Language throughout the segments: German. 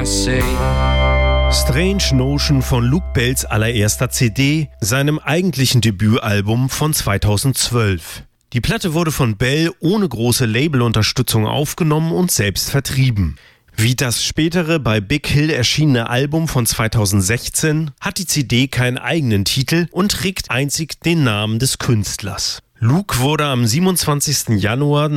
say. Strange Notion von Luke Bells allererster CD, seinem eigentlichen Debütalbum von 2012. Die Platte wurde von Bell ohne große Labelunterstützung aufgenommen und selbst vertrieben. Wie das spätere bei Big Hill erschienene Album von 2016 hat die CD keinen eigenen Titel und trägt einzig den Namen des Künstlers. Luke wurde am 27. Januar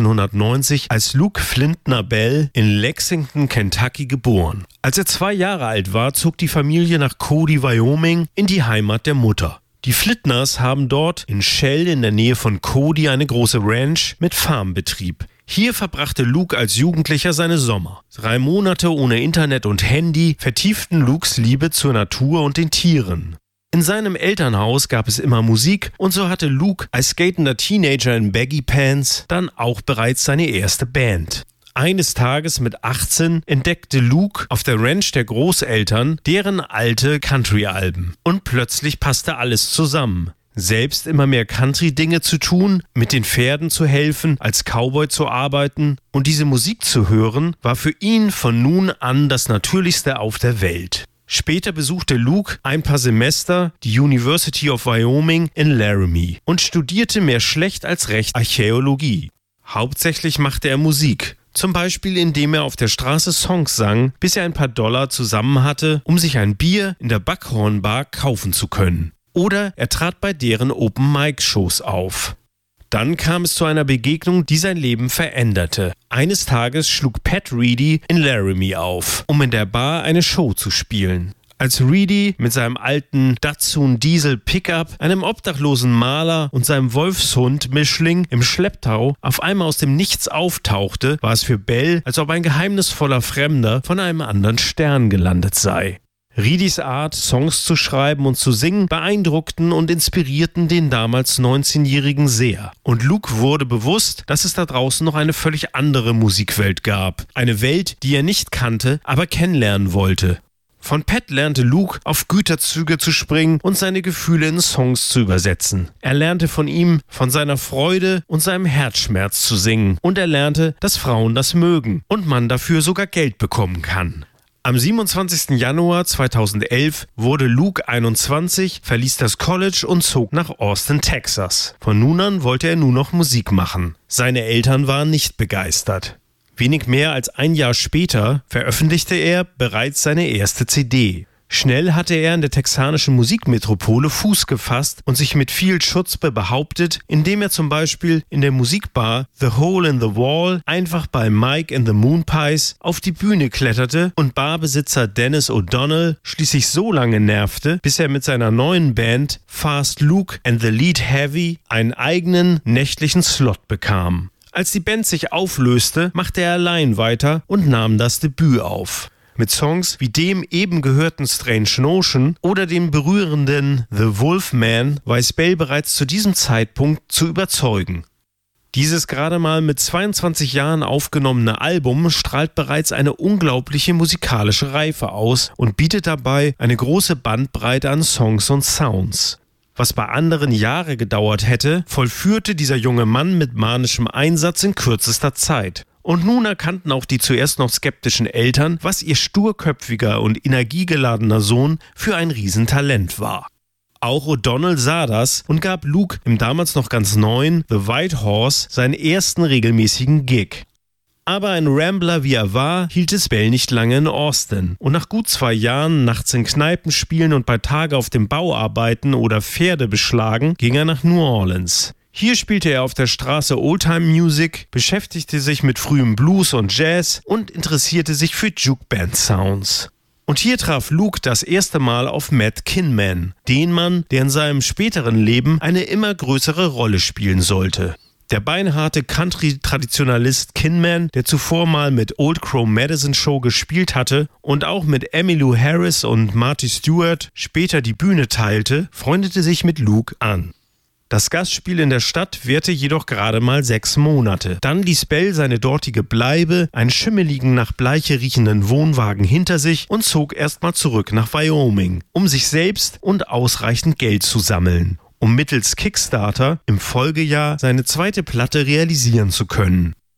1990 als Luke Flintner Bell in Lexington, Kentucky geboren. Als er 2 Jahre alt war, zog die Familie nach Cody, Wyoming, in die Heimat der Mutter. Die Flintners haben dort in Shell in der Nähe von Cody eine große Ranch mit Farmbetrieb. Hier verbrachte Luke als Jugendlicher seine Sommer. 3 Monate ohne Internet und Handy vertieften Lukes Liebe zur Natur und den Tieren. In seinem Elternhaus gab es immer Musik und so hatte Luke als skatender Teenager in Baggy Pants dann auch bereits seine erste Band. Eines Tages mit 18 entdeckte Luke auf der Ranch der Großeltern deren alte Country-Alben. Und plötzlich passte alles zusammen. Selbst immer mehr Country-Dinge zu tun, mit den Pferden zu helfen, als Cowboy zu arbeiten und diese Musik zu hören, war für ihn von nun an das Natürlichste auf der Welt. Später besuchte Luke ein paar Semester die University of Wyoming in Laramie und studierte mehr schlecht als recht Archäologie. Hauptsächlich machte er Musik. Zum Beispiel, indem er auf der Straße Songs sang, bis er ein paar Dollar zusammen hatte, um sich ein Bier in der Buckhorn Bar kaufen zu können. Oder er trat bei deren Open-Mic-Shows auf. Dann kam es zu einer Begegnung, die sein Leben veränderte. Eines Tages schlug Pat Reedy in Laramie auf, um in der Bar eine Show zu spielen. Als Reedy mit seinem alten Datsun Diesel Pickup, einem obdachlosen Maler und seinem Wolfshund Mischling im Schlepptau auf einmal aus dem Nichts auftauchte, war es für Bell, als ob ein geheimnisvoller Fremder von einem anderen Stern gelandet sei. Reedys Art, Songs zu schreiben und zu singen, beeindruckten und inspirierten den damals 19-Jährigen sehr. Und Luke wurde bewusst, dass es da draußen noch eine völlig andere Musikwelt gab. Eine Welt, die er nicht kannte, aber kennenlernen wollte. Von Pat lernte Luke, auf Güterzüge zu springen und seine Gefühle in Songs zu übersetzen. Er lernte von ihm, von seiner Freude und seinem Herzschmerz zu singen. Und er lernte, dass Frauen das mögen und man dafür sogar Geld bekommen kann. Am 27. Januar 2011 wurde Luke 21, verließ das College und zog nach Austin, Texas. Von nun an wollte er nur noch Musik machen. Seine Eltern waren nicht begeistert. Wenig mehr als ein Jahr später veröffentlichte er bereits seine erste CD. Schnell hatte er in der texanischen Musikmetropole Fuß gefasst und sich mit viel Chutzpe behauptet, indem er zum Beispiel in der Musikbar The Hole in the Wall einfach bei Mike and the Moonpies auf die Bühne kletterte und Barbesitzer Dennis O'Donnell schließlich so lange nervte, bis er mit seiner neuen Band Fast Luke and the Lead Heavy einen eigenen nächtlichen Slot bekam. Als die Band sich auflöste, machte er allein weiter und nahm das Debüt auf. Mit Songs wie dem eben gehörten Strange Notion oder dem berührenden The Wolfman weiß Bell bereits zu diesem Zeitpunkt zu überzeugen. Dieses gerade mal mit 22 Jahren aufgenommene Album strahlt bereits eine unglaubliche musikalische Reife aus und bietet dabei eine große Bandbreite an Songs und Sounds. Was bei anderen Jahre gedauert hätte, vollführte dieser junge Mann mit manischem Einsatz in kürzester Zeit. Und nun erkannten auch die zuerst noch skeptischen Eltern, was ihr sturköpfiger und energiegeladener Sohn für ein Riesentalent war. Auch O'Donnell sah das und gab Luke im damals noch ganz neuen The White Horse seinen ersten regelmäßigen Gig. Aber ein Rambler wie er war, hielt es Bell nicht lange in Austin. Und nach gut 2 Jahren nachts in Kneipen spielen und bei Tage auf dem Bau arbeiten oder Pferde beschlagen, ging er nach New Orleans. Hier spielte er auf der Straße Oldtime Music, beschäftigte sich mit frühem Blues und Jazz und interessierte sich für Jukeband-Sounds. Und hier traf Luke das erste Mal auf Matt Kinman, den Mann, der in seinem späteren Leben eine immer größere Rolle spielen sollte. Der beinharte Country-Traditionalist Kinman, der zuvor mal mit Old Crow Medicine Show gespielt hatte und auch mit Emmylou Harris und Marty Stewart später die Bühne teilte, freundete sich mit Luke an. Das Gastspiel in der Stadt währte jedoch gerade mal 6 Monate. Dann ließ Bell seine dortige Bleibe, einen schimmeligen, nach Bleiche riechenden Wohnwagen hinter sich und zog erstmal zurück nach Wyoming, um sich selbst und ausreichend Geld zu sammeln, um mittels Kickstarter im Folgejahr seine zweite Platte realisieren zu können.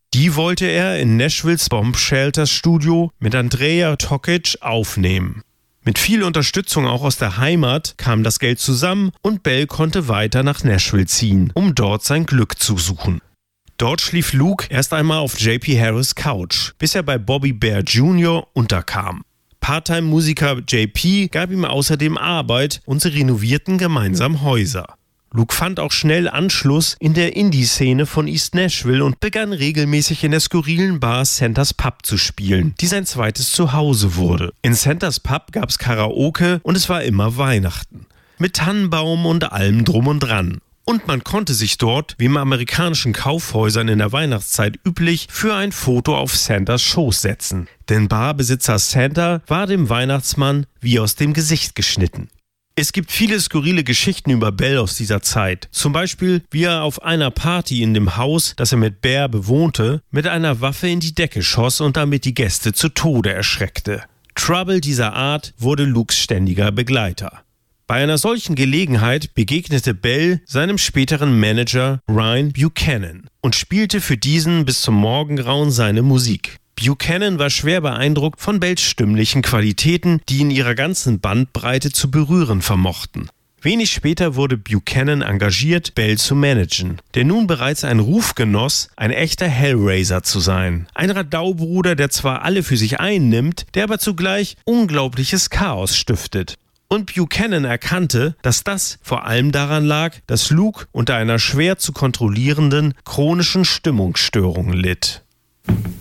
Die wollte er in Nashvilles Bomb Shelter Studio mit Andrea Tokic aufnehmen. Mit viel Unterstützung auch aus der Heimat kam das Geld zusammen und Bell konnte weiter nach Nashville ziehen, um dort sein Glück zu suchen. Dort schlief Luke erst einmal auf J.P. Harris' Couch, bis er bei Bobby Bare Jr. unterkam. Part-Time-Musiker JP gab ihm außerdem Arbeit und sie renovierten gemeinsam Häuser. Luke fand auch schnell Anschluss in der Indie-Szene von East Nashville und begann regelmäßig in der skurrilen Bar Santa's Pub zu spielen, die sein zweites Zuhause wurde. In Santa's Pub gab's Karaoke und es war immer Weihnachten. Mit Tannenbaum und allem drum und dran. Und man konnte sich dort, wie in amerikanischen Kaufhäusern in der Weihnachtszeit üblich, für ein Foto auf Santas Schoß setzen. Denn Barbesitzer Santa war dem Weihnachtsmann wie aus dem Gesicht geschnitten. Es gibt viele skurrile Geschichten über Bell aus dieser Zeit. Zum Beispiel, wie er auf einer Party in dem Haus, das er mit Bare bewohnte, mit einer Waffe in die Decke schoss und damit die Gäste zu Tode erschreckte. Trouble dieser Art wurde Lukes ständiger Begleiter. Bei einer solchen Gelegenheit begegnete Bell seinem späteren Manager Ryan Buchanan und spielte für diesen bis zum Morgengrauen seine Musik. Buchanan war schwer beeindruckt von Bells stimmlichen Qualitäten, die in ihrer ganzen Bandbreite zu berühren vermochten. Wenig später wurde Buchanan engagiert, Bell zu managen, der nun bereits einen Ruf genoss, ein echter Hellraiser zu sein. Ein Radaubruder, der zwar alle für sich einnimmt, der aber zugleich unglaubliches Chaos stiftet. Und Buchanan erkannte, dass das vor allem daran lag, dass Luke unter einer schwer zu kontrollierenden chronischen Stimmungsstörung litt.